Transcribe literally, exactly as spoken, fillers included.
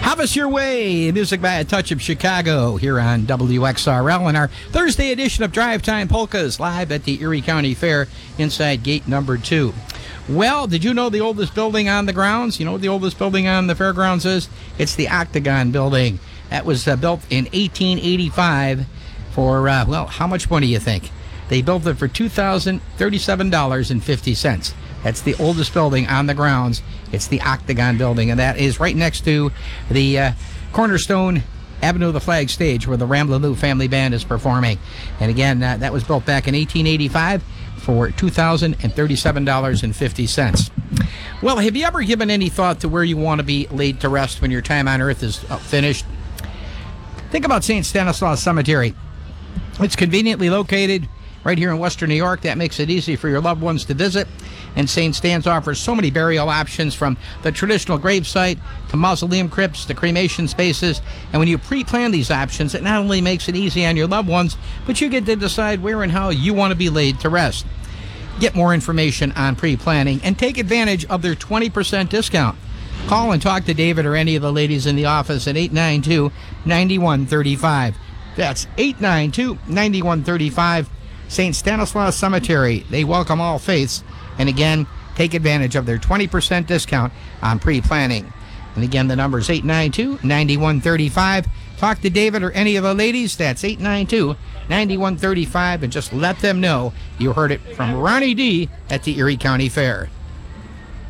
Have Us Your Way, music by A Touch of Chicago here on W X R L in our Thursday edition of Drive Time Polkas live at the Erie County Fair inside gate number two. Well, did you know the oldest building on the grounds? You know what the oldest building on the fairgrounds is? It's the Octagon Building. That was uh, built in eighteen eighty-five for, uh, well, how much money do you think? They built it for two thousand thirty-seven dollars and fifty cents. That's the oldest building on the grounds. It's the Octagon Building, and that is right next to the uh, Cornerstone Avenue of the Flag stage where the Ramblin' Family Band is performing. And again, uh, that was built back in eighteen eighty-five for two thousand thirty-seven dollars and fifty cents. Well, have you ever given any thought to where you want to be laid to rest when your time on Earth is uh, finished? Think about Saint Stanislaus Cemetery. It's conveniently located right here in Western New York. That makes it easy for your loved ones to visit. And Saint Stan's offers so many burial options, from the traditional gravesite to mausoleum crypts to cremation spaces. And when you pre-plan these options, it not only makes it easy on your loved ones, but you get to decide where and how you want to be laid to rest. Get more information on pre-planning and take advantage of their twenty percent discount. Call and talk to David or any of the ladies in the office at eight nine two, nine one three five. That's eight nine two, nine one three five. Saint Stanislaus Cemetery. They welcome all faiths. And again, take advantage of their twenty percent discount on pre-planning. And again, the number is eight nine two, nine one three five. Talk to David or any of the ladies. That's eight nine two, nine one three five. And just let them know you heard it from Ronnie D. at the Erie County Fair.